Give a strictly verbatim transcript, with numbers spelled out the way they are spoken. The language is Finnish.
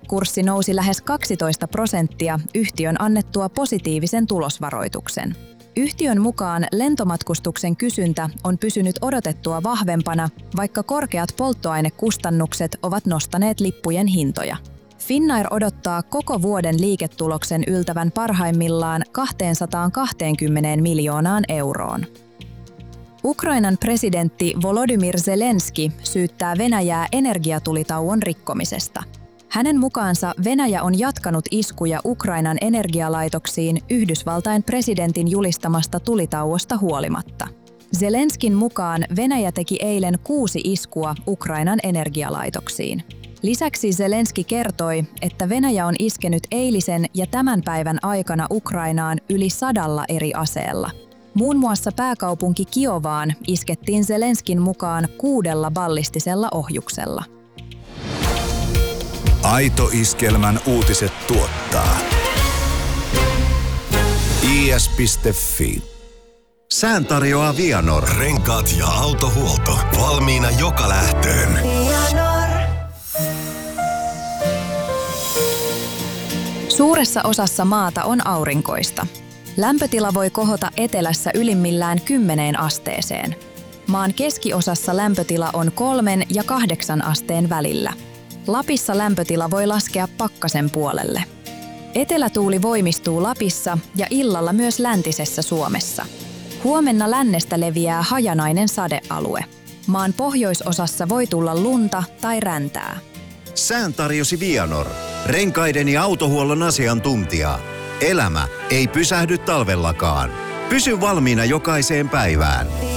Osakekurssi nousi lähes kaksitoista prosenttia yhtiön annettua positiivisen tulosvaroituksen. Yhtiön mukaan lentomatkustuksen kysyntä on pysynyt odotettua vahvempana, vaikka korkeat polttoainekustannukset ovat nostaneet lippujen hintoja. Finnair odottaa koko vuoden liiketuloksen yltävän parhaimmillaan kaksisataakaksikymmentä miljoonaan euroon. Ukrainan presidentti Volodymyr Zelenski syyttää Venäjää energiatulitauon rikkomisesta. Hänen mukaansa Venäjä on jatkanut iskuja Ukrainan energialaitoksiin Yhdysvaltain presidentin julistamasta tulitauosta huolimatta. Zelenskin mukaan Venäjä teki eilen kuusi iskua Ukrainan energialaitoksiin. Lisäksi Zelenski kertoi, että Venäjä on iskenyt eilisen ja tämän päivän aikana Ukrainaan yli sadalla eri aseella. Muun muassa pääkaupunki Kiovaan iskettiin Zelenskin mukaan kuudella ballistisella ohjuksella. Aito Iskelmän uutiset tuottaa i s piste f i. Sään tarjoaa Vianor. Renkaat ja autohuolto. Valmiina joka lähtöön. Vianor. Suuressa osassa maata on aurinkoista. Lämpötila voi kohota etelässä ylimmillään kymmeneen asteeseen. Maan keskiosassa lämpötila on kolmen ja kahdeksan asteen välillä. Lapissa lämpötila voi laskea pakkasen puolelle. Etelätuuli voimistuu Lapissa ja illalla myös läntisessä Suomessa. Huomenna lännestä leviää hajanainen sadealue. Maan pohjoisosassa voi tulla lunta tai räntää. Sään tarjosi Vianor. Renkaiden ja autohuollon asiantuntija. Elämä ei pysähdy talvellakaan. Pysy valmiina jokaiseen päivään.